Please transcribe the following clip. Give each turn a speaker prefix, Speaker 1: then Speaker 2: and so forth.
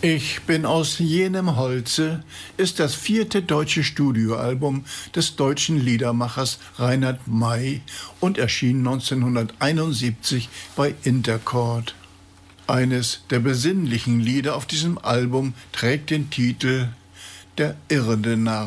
Speaker 1: Ich bin aus jenem Holze ist das 4. deutsche Studioalbum des deutschen Liedermachers Reinhard May und erschien 1971 bei Intercord. Eines der besinnlichen Lieder auf diesem Album trägt den Titel »Der irrende Narr«.